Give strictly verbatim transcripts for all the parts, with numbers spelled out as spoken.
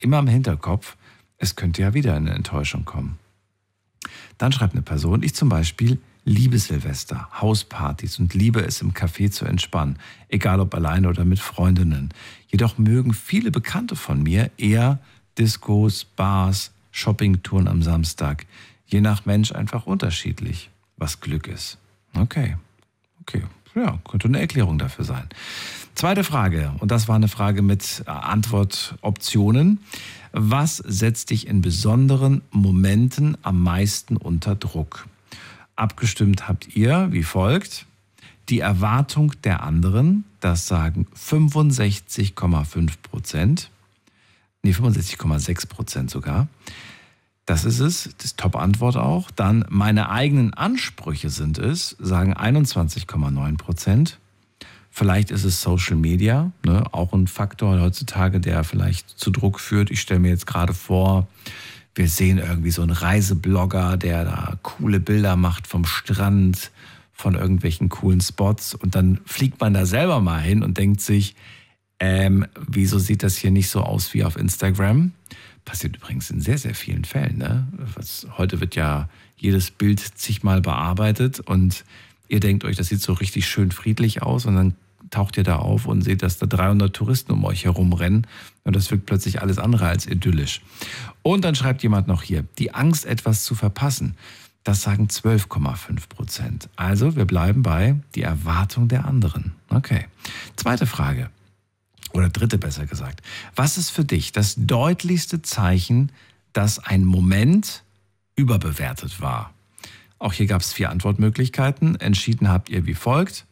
immer im Hinterkopf, es könnte ja wieder eine Enttäuschung kommen. Dann schreibt eine Person, ich zum Beispiel liebe Silvester, Hauspartys und liebe es im Café zu entspannen, egal ob alleine oder mit Freundinnen. Jedoch mögen viele Bekannte von mir eher Discos, Bars, Shoppingtouren am Samstag. Je nach Mensch einfach unterschiedlich, was Glück ist. Okay, okay, ja, könnte eine Erklärung dafür sein. Zweite Frage, und das war eine Frage mit Antwortoptionen. Was setzt dich in besonderen Momenten am meisten unter Druck? Abgestimmt habt ihr wie folgt. Die Erwartung der anderen, das sagen fünfundsechzig Komma fünf Prozent. Nee, fünfundsechzig Komma sechs Prozent sogar. Das ist es, das Top-Antwort auch. Dann meine eigenen Ansprüche sind es, sagen einundzwanzig Komma neun Prozent. Vielleicht ist es Social Media, ne, auch ein Faktor heutzutage, der vielleicht zu Druck führt. Ich stelle mir jetzt gerade vor, wir sehen irgendwie so einen Reiseblogger, der da coole Bilder macht vom Strand, von irgendwelchen coolen Spots. Und dann fliegt man da selber mal hin und denkt sich, ähm, wieso sieht das hier nicht so aus wie auf Instagram? Passiert übrigens in sehr, sehr vielen Fällen. Ne? Was, heute wird ja jedes Bild zigmal bearbeitet und ihr denkt euch, das sieht so richtig schön friedlich aus und dann taucht ihr da auf und seht, dass da dreihundert Touristen um euch herum rennen und das wirkt plötzlich alles andere als idyllisch. Und dann schreibt jemand noch hier, die Angst, etwas zu verpassen. Das sagen zwölf Komma fünf Prozent. Also wir bleiben bei die Erwartung der anderen. Okay. Zweite Frage. Oder dritte besser gesagt. Was ist für dich das deutlichste Zeichen, dass ein Moment überbewertet war? Auch hier gab es vier Antwortmöglichkeiten. Entschieden habt ihr wie folgt.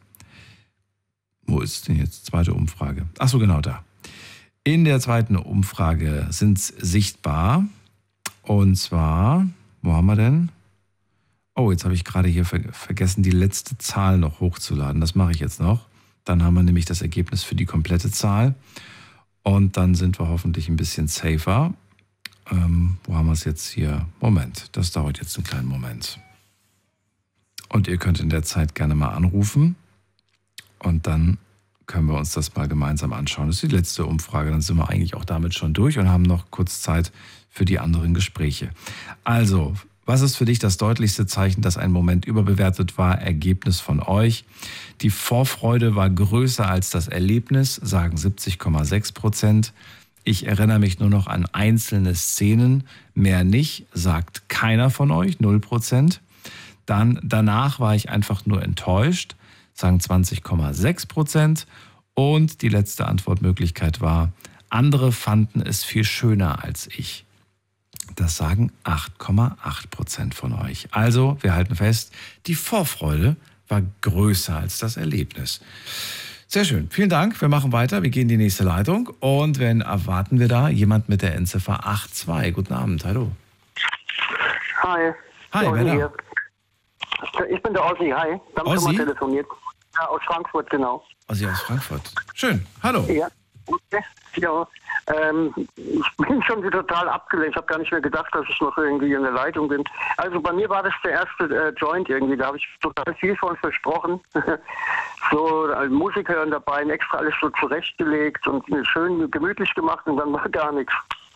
Wo ist denn jetzt die zweite Umfrage? Ach so, genau da. In der zweiten Umfrage sind es sichtbar. Und zwar, wo haben wir denn? Oh, jetzt habe ich gerade hier ver- vergessen, die letzte Zahl noch hochzuladen. Das mache ich jetzt noch. Dann haben wir nämlich das Ergebnis für die komplette Zahl. Und dann sind wir hoffentlich ein bisschen safer. Ähm, wo haben wir es jetzt hier? Moment, das dauert jetzt einen kleinen Moment. Und ihr könnt in der Zeit gerne mal anrufen. Und dann können wir uns das mal gemeinsam anschauen. Das ist die letzte Umfrage. Dann sind wir eigentlich auch damit schon durch und haben noch kurz Zeit für die anderen Gespräche. Also, was ist für dich das deutlichste Zeichen, dass ein Moment überbewertet war? Ergebnis von euch. Die Vorfreude war größer als das Erlebnis, sagen siebzig Komma sechs Prozent. Ich erinnere mich nur noch an einzelne Szenen, mehr nicht, sagt keiner von euch, null Prozent. Dann danach war ich einfach nur enttäuscht, sagen zwanzig Komma sechs Prozent. Und die letzte Antwortmöglichkeit war, andere fanden es viel schöner als ich. Das sagen acht Komma acht Prozent von euch. Also, wir halten fest, die Vorfreude war größer als das Erlebnis. Sehr schön, vielen Dank. Wir machen weiter, wir gehen in die nächste Leitung. Und wen erwarten wir da? Jemand mit der Endziffer acht zwei. Guten Abend, hallo. Hi. Hi, wer da? Hier. Ich bin der Ossi, hi. Wir haben Ossi? schon mal telefoniert. Ja, aus Frankfurt, genau. Ossi aus Frankfurt. Schön, hallo. Ja, okay. Ja. Ähm, ich bin schon wieder total abgelenkt. Ich habe gar nicht mehr gedacht, dass ich noch irgendwie in der Leitung bin. Also bei mir war das der erste äh, Joint irgendwie. Da habe ich total viel von versprochen. So also Musik hören dabei, extra alles so zurechtgelegt und schön gemütlich gemacht und dann war gar nichts.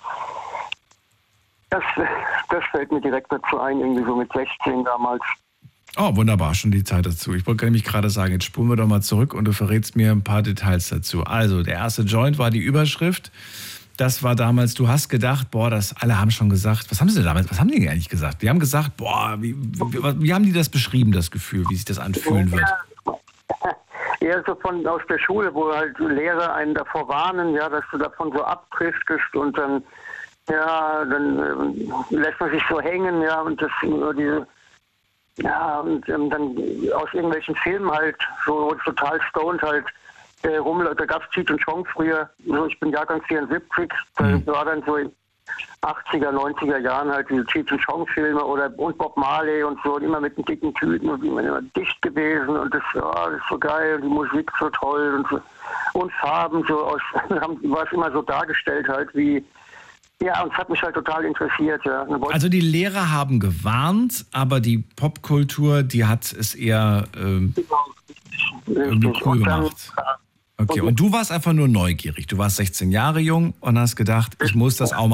Das, das fällt mir direkt dazu ein, irgendwie so mit sechzehn damals. Oh, wunderbar, schon die Zeit dazu. Ich wollte nämlich gerade sagen, jetzt spulen wir doch mal zurück und du verrätst mir ein paar Details dazu. Also, der erste Joint war die Überschrift. Das war damals, du hast gedacht, boah, das alle haben schon gesagt. Was haben sie damals, was haben die eigentlich gesagt? Die haben gesagt, boah, wie, wie, wie haben die das beschrieben, das Gefühl, wie sich das anfühlen wird? Ja, so von aus der Schule, wo halt Lehrer einen davor warnen, ja, dass du davon so abdriftest und dann, ja, dann äh, lässt man sich so hängen, ja, und das nur diese. Ja, und ähm, dann aus irgendwelchen Filmen halt, so total stoned halt, äh, rumläuft. Da gab es Cheech und Chong früher, so, ich bin Jahrgang vierundsiebzig, Mhm. da war dann so in achtziger, neunziger Jahren halt diese Cheech und Chong Filme oder und Bob Marley und so, und immer mit den dicken Tüten und immer, immer dicht gewesen und das, ja, das ist so geil, und die Musik so toll und so, und Farben so aus, war es immer so dargestellt halt wie. Ja, und es hat mich halt total interessiert, ja. Also die Lehrer haben gewarnt, aber die Popkultur, die hat es eher ähm, irgendwie cool dann, gemacht. Okay, und du warst einfach nur neugierig. Du warst sechzehn Jahre jung und hast gedacht, ich muss das auch